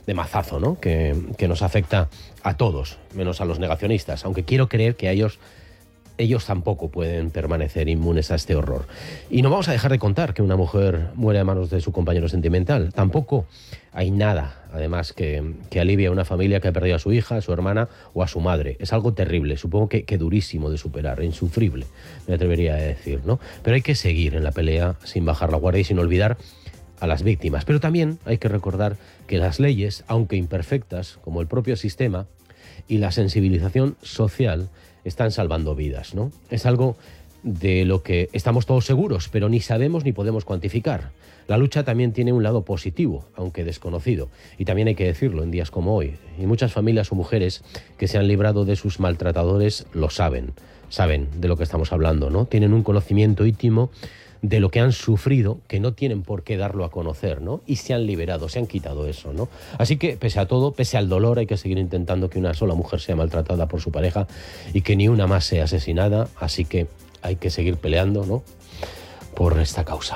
de mazazo, ¿no? Que nos afecta a todos, menos a los negacionistas, aunque quiero creer que a ellos tampoco pueden permanecer inmunes a este horror. Y no vamos a dejar de contar que una mujer muere a manos de su compañero sentimental. Tampoco hay nada, además, que alivie a una familia que ha perdido a su hija, a su hermana o a su madre. Es algo terrible, supongo que durísimo de superar, insufrible, me atrevería a decir, ¿no? Pero hay que seguir en la pelea sin bajar la guardia y sin olvidar a las víctimas. Pero también hay que recordar que las leyes, aunque imperfectas, como el propio sistema y la sensibilización social, están salvando vidas, ¿no? Es algo de lo que estamos todos seguros, pero ni sabemos ni podemos cuantificar. La lucha también tiene un lado positivo, aunque desconocido, y también hay que decirlo en días como hoy. Y muchas familias o mujeres que se han librado de sus maltratadores lo saben de lo que estamos hablando, ¿no? Tienen un conocimiento íntimo de lo que han sufrido, que no tienen por qué darlo a conocer, ¿no? Y se han liberado, se han quitado eso, ¿no? Así que, pese a todo, pese al dolor, hay que seguir intentando que una sola mujer sea maltratada por su pareja y que ni una más sea asesinada. Así que hay que seguir peleando, ¿no?, por esta causa.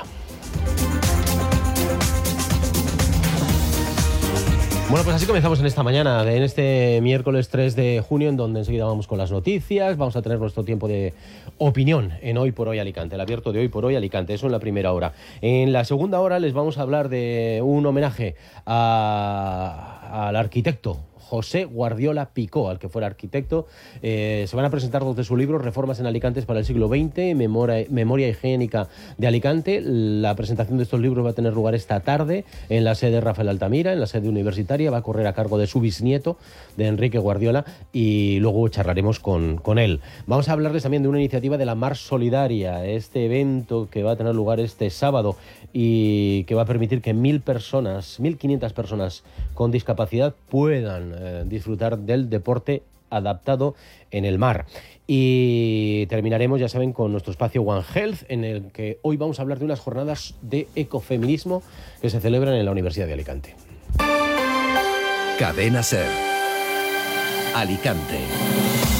Bueno, pues así comenzamos en esta mañana, en este miércoles 3 de junio, en donde enseguida vamos con las noticias. Vamos a tener nuestro tiempo de opinión en Hoy por Hoy Alicante, el abierto de Hoy por Hoy Alicante, eso en la primera hora. En la segunda hora les vamos a hablar de un homenaje al arquitecto José Guardiola Picó, al que fuera arquitecto. Se van a presentar dos de sus libros, Reformas en Alicante para el siglo XX, Memoria higiénica de Alicante. La presentación de estos libros va a tener lugar esta tarde en la sede Rafael Altamira, en la sede universitaria. Va a correr a cargo de su bisnieto, de Enrique Guardiola, y luego charlaremos con él. Vamos a hablarles también de una iniciativa de la Mar Solidaria, este evento que va a tener lugar este sábado y que va a permitir que 1.500 personas con discapacidad puedan disfrutar del deporte adaptado en el mar. Y terminaremos, ya saben, con nuestro espacio One Health, en el que hoy vamos a hablar de unas jornadas de ecofeminismo que se celebran en la Universidad de Alicante. Cadena SER, Alicante.